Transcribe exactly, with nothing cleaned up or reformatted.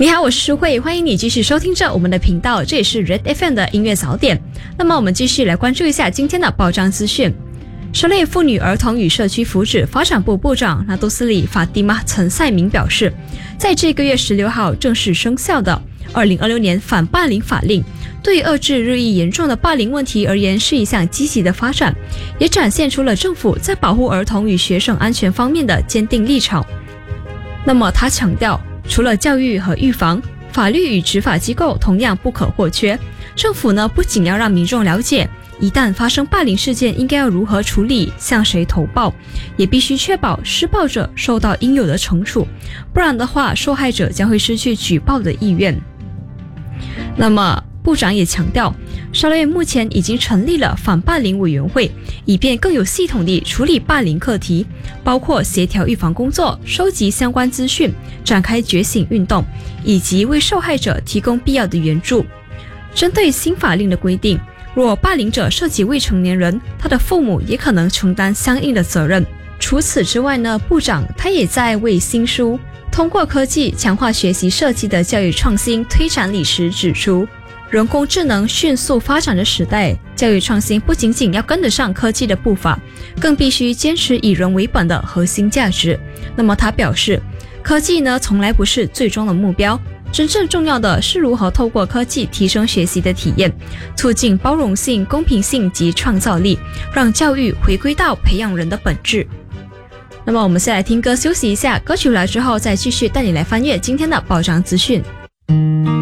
你好，我是舒慧，欢迎你继续收听着我们的频道，这也是 Red F M 的音乐早点。那么我们继续来关注一下今天的报章资讯。社类妇女儿童与社区福祉发展部部长纳杜斯里法蒂玛陈赛明表示，在这个月十六号正式生效的二零二六年反霸凌法令，对遏制日益严重的霸凌问题而言是一项积极的发展，也展现出了政府在保护儿童与学生安全方面的坚定立场。那么他强调，除了教育和预防，法律与执法机构同样不可或缺。政府呢，不仅要让民众了解一旦发生霸凌事件应该要如何处理，向谁投报，也必须确保施暴者受到应有的惩处，不然的话，受害者将会失去举报的意愿。那么部长也强调，沙捞越目前已经成立了反霸凌委员会，以便更有系统地处理霸凌课题，包括协调预防工作、收集相关资讯、展开觉醒运动，以及为受害者提供必要的援助。针对新法令的规定，若霸凌者涉及未成年人，他的父母也可能承担相应的责任。除此之外呢，部长他也在为新书通过科技强化学习设计的教育创新推展理时指出，人工智能迅速发展的时代，教育创新不仅仅要跟得上科技的步伐，更必须坚持以人为本的核心价值。那么他表示，科技呢从来不是最终的目标，真正重要的是如何透过科技提升学习的体验，促进包容性、公平性及创造力，让教育回归到培养人的本质。那么我们先来听歌休息一下，歌曲来之后再继续带你来翻阅今天的报章资讯。